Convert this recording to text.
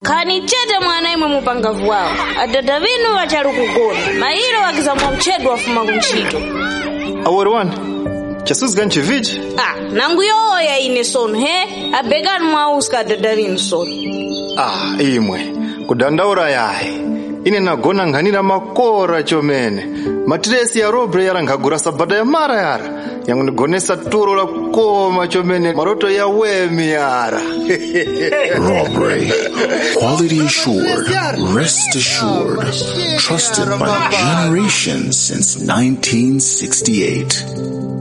Kani chete mwana imwe mupangavu wawo adada vinu vachali kugona mailo wakizamwa mchedwa wafuma kunchito awori wani chasuzika nchivichi nangu yoya ine sono he abegani mwauska adada vinu sono imwe kudandaura yaye ine nagona nghanira makora chomene matiresi ya robre yara ngagura sabata ya mara yara yangu nigonesa turo la koma chomene maroto ya wemi yara Robre, quality assured, rest assured, trusted by generations since 1968.